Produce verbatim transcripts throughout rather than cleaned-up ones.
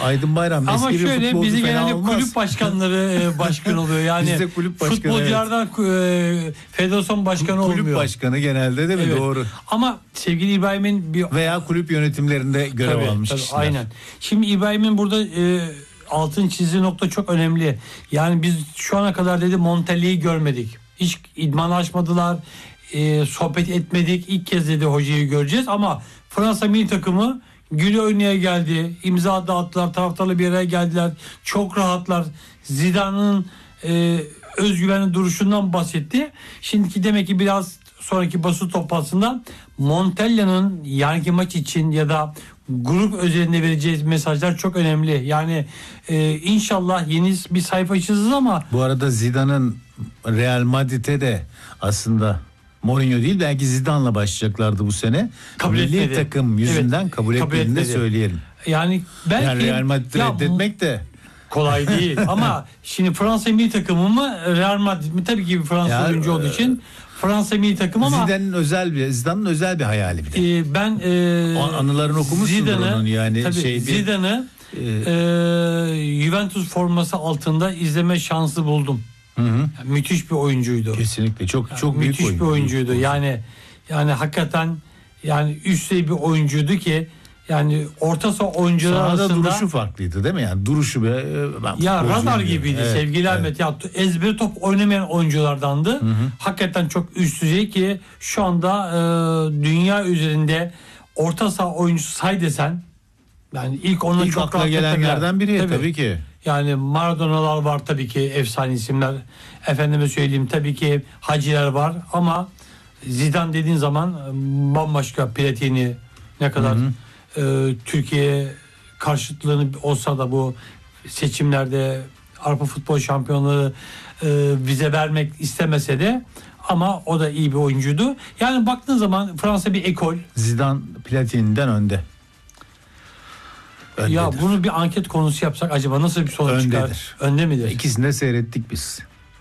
Aydın Bayram Ama eski bir şöyle futbolcu bizi fena genelde olmaz. kulüp başkanları e, başkan oluyor. Yani Bizde kulüp başkanı, futbolculardan e, federasyon başkanı kulüp olmuyor. başkanı genelde değil mi? Evet. Doğru. Ama sevgili İbrahim'in bir Veya kulüp yönetimlerinde görev tabii, almış tabii, kişiler. aynen. Şimdi İbrahim'in burada e, altın çizdiği nokta çok önemli. Yani biz şu ana kadar dedi Montella'yı görmedik. Hiç idman açmadılar. E, sohbet etmedik. İlk kez dedi hocayı göreceğiz ama Fransa milli takımı gülü oynaya geldi. İmza dağıttılar. Taraftarla bir araya geldiler. Çok rahatlar. Zidane'ın e, özgüvenli duruşundan bahsetti. Şimdiki demek ki biraz sonraki basın toplantısında Montella'nın yarınki maç için ya da grup özelinde vereceğiz mesajlar çok önemli. Yani e, inşallah yeni bir sayfa çizeceğiz ama Bu arada Zidane'ın Real Madrid'e de aslında Mourinho değil belki Zidane'la başlayacaklardı bu sene. Kabul Milli etmedi. takım yüzünden Evet, kabul kabul etmediğini de etmedi. söyleyelim. yani belki Yani Real Madrid'i ya, reddetmek de kolay değil ama şimdi Fransa milli takımı mı Real Madrid mi? Tabii ki bir Fransa Ya, oyuncu olduğu için Fransa milli takım ama Zidane'ın özel bir Zidane'ın özel bir hayali bir de. e, ben e, O anılarını okumuşsundur Zidane'ı, onun yani tabii, şey bir- Zidane'ı Ee, e, Juventus forması altında izleme şansı buldum. Hı hı. Yani müthiş bir oyuncuydu. Kesinlikle çok Yani çok büyük müthiş oyuncu. bir oyuncuydu. Büyük Yani yani hakikaten yani üst düzey bir oyuncuydu ki yani orta saha oyuncular Sahada arasında duruşu farklıydı değil mi? Yani duruşu be ben ya futbolcuyum radar diyor. gibiydi Evet, sevgili evet. Ahmet. Ya ezberi top oynamayan oyunculardandı. Hakikaten çok üst düzey ki şu anda e, dünya üzerinde orta saha oyuncusu say desen yani ilk onunla İlk çok akla rahat gelenlerden biri tabii. tabii ki. Yani Maradona'lar var tabii ki efsane isimler. Efendime söyleyeyim tabii ki Haciler var ama Zidane dediğin zaman e, bambaşka Platini ne kadar e, Türkiye karşıtlığını olsa da bu seçimlerde Avrupa Futbol Şampiyonluğu e, vize vermek istemese de ama o da iyi bir oyuncuydu. Yani baktığın zaman Fransa bir ekol. Zidane Platini'den önde. Öndedir. Ya bunu bir anket konusu yapsak acaba nasıl bir sonuç çıkar? Öndedir. Önde midir? İkisini de seyrettik biz.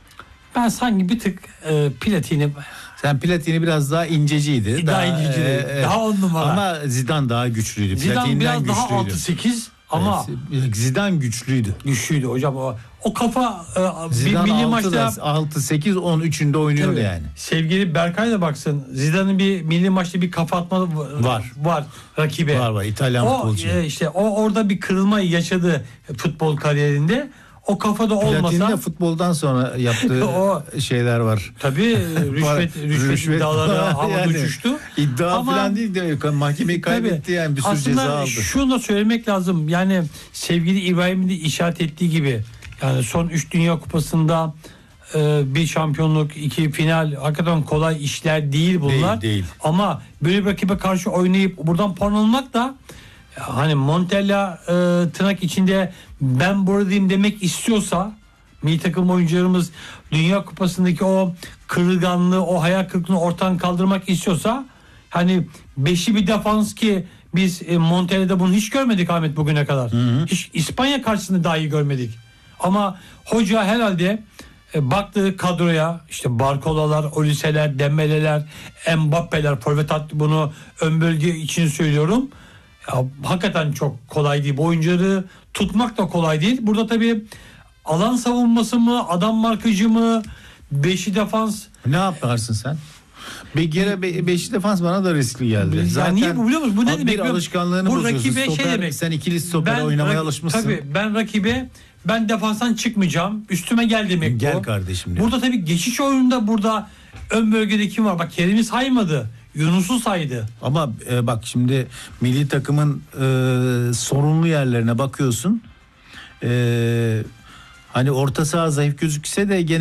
Ben sanki bir tık e, Platini Sen Platini biraz daha inceciydi. daha ilgili, e, daha on numara. Ama Zidane daha güçlüydü. Zidane Platini'den biraz daha güçlüydü. altı sekiz ama Evet, Zidane güçlüydü. güçlüydü hocam. O, o kafa e, bir Zidane milli maçta altı sekiz on üçünde oynuyordu tabii, yani. sevgili Berkay da baksın. Zidane'ın bir milli maçta bir kafa atma Var. Var rakibe. Var var İtalyan O futbolcu. e, işte o orada bir kırılma yaşadı futbol kariyerinde. O kafada Platini de olmasa futboldan sonra yaptığı O- şeyler var. tabii rüşvet rüşvet, Rüşvet iddiaları falan havada yani. uçuştu. İddia Ama- falan değil de mahkemeyi kaybetti Tabii. yani bir sürü Aslında ceza aldı. şunu da söylemek lazım. Yani sevgili İbrahim'in de işaret ettiği gibi yani son üç Dünya Kupası'nda e, bir şampiyonluk, iki final hakikaten kolay işler değil bunlar. Değil, değil. Ama böyle bir rakibe karşı oynayıp buradan puan almak da hani Montella e, tırnak içinde ben buradayım demek istiyorsa milli takım oyuncularımız Dünya Kupası'ndaki o kırılganlığı, o hayal kırıklığını ortadan kaldırmak istiyorsa hani beşi bir defans ki biz e, Montella'da bunu hiç görmedik Ahmet bugüne kadar. Hı hı. Hiç İspanya karşısında dahi görmedik. Ama hoca herhalde e, baktığı kadroya işte Barkola'lar, Olise'ler, Dembele'ler, Mbappe'ler, forvet hattı bunu ön bölge için söylüyorum. Ya, hakikaten çok kolay değil. Bu oyuncuları tutmak da kolay değil. Burada tabii alan savunması mı, adam markajı mı, beşi defans. Ne yaparsın sen? Bir kere be, beşli defans bana da riskli geldi. Ya Zaten niye bu biliyor musun? Bu ne abi demek? bir biliyor musun? alışkanlığını Bu bozuyorsun. rakibe Stoper, şey demek. sen ikili stoper oynamaya rak- alışmışsın. Tabii ben rakibe ben defanstan çıkmayacağım. Üstüme gel demek Gel bu. kardeşim diyor. Burada tabii geçiş oyununda burada ön bölgede kim var? Bak Kerim'i saymadı. Yunus'u saydı. Ama e, bak şimdi milli takımın e, sorunlu yerlerine bakıyorsun. E, hani orta saha zayıf gözükse de gene